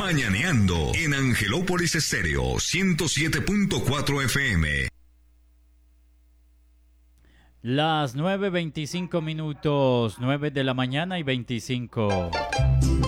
Mañaneando en Angelópolis Estéreo 107.4 FM. Las 9:25 minutos, 9 de la mañana y 25.